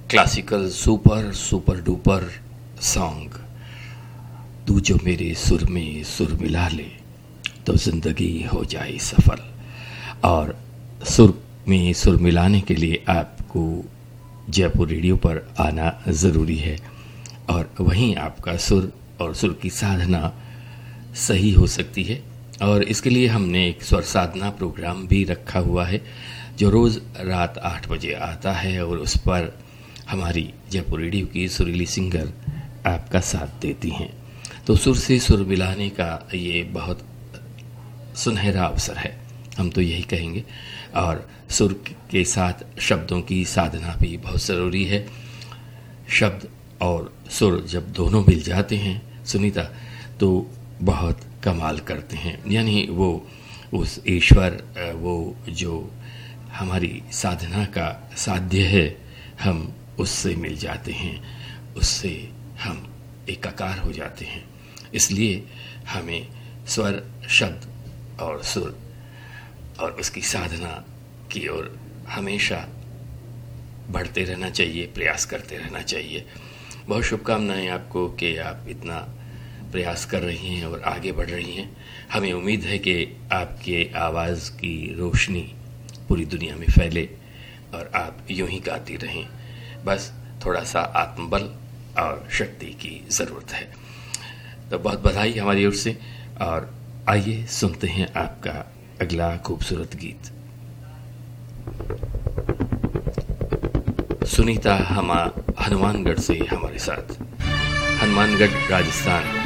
Classical super super duper song. तू जो मेरे सुर में सुर मिला ले तो जिंदगी हो जाए सफल। और सुर में सुर मिलाने के लिए आपको जयपुर रेडियो पर आना ज़रूरी है और वहीं आपका सुर और सुर की साधना सही हो सकती है। और इसके लिए हमने एक स्वर साधना प्रोग्राम भी रखा हुआ है जो रोज़ रात 8 बजे आता है और उस पर हमारी जयपुर रेडियो की सुरीली सिंगर आपका साथ देती हैं। तो सुर से सुर मिलाने का ये बहुत सुनहरा अवसर है, हम तो यही कहेंगे। और सुर के साथ शब्दों की साधना भी बहुत ज़रूरी है। शब्द और सुर जब दोनों मिल जाते हैं सुनीता तो बहुत कमाल करते हैं। यानी वो उस ईश्वर वो जो हमारी साधना का साध्य है हम उससे मिल जाते हैं, उससे हम एकाकार हो जाते हैं। इसलिए हमें स्वर शब्द और सुर और उसकी साधना की ओर हमेशा बढ़ते रहना चाहिए, प्रयास करते रहना चाहिए। बहुत शुभकामनाएं आपको कि आप इतना प्रयास कर रही हैं और आगे बढ़ रही हैं। हमें उम्मीद है कि आपके आवाज़ की रोशनी पूरी दुनिया में फैले और आप यूं ही गाती रहें। बस थोड़ा सा आत्मबल और शक्ति की ज़रूरत है। तो बहुत बधाई हमारी ओर से। और आइए सुनते हैं आपका अगला खूबसूरत गीत। सुनीता हनुमानगढ़ से हमारे साथ, हनुमानगढ़ राजस्थान।